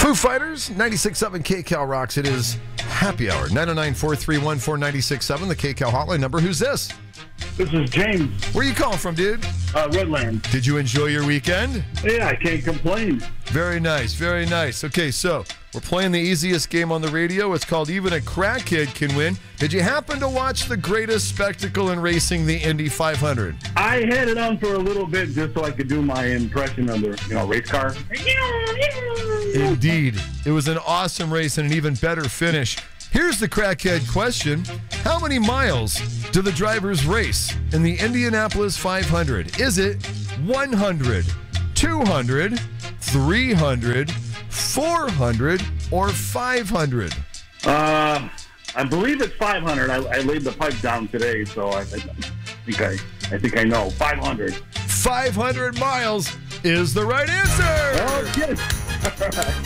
Foo Fighters, 96.7 KCal rocks. It is happy hour. 909-431-4967, the KCal hotline number. Who's this? This is James. Where you calling from, dude? Redland. Did you enjoy your weekend? Yeah, I can't complain. Very nice, very nice. Okay, so we're playing the easiest game on the radio. It's called Even a Crackhead Can Win. Did you happen to watch the greatest spectacle in racing, the Indy 500? I had it on for a little bit just so I could do my impression of the, race car. Indeed. It was an awesome race and an even better finish. Here's the crackhead question. How many miles do the drivers race in the Indianapolis 500? Is it 100, 200, 300, 400, or 500? I believe it's 500. I laid the pipe down today, so I think I know. 500. 500 miles is the right answer. Okay.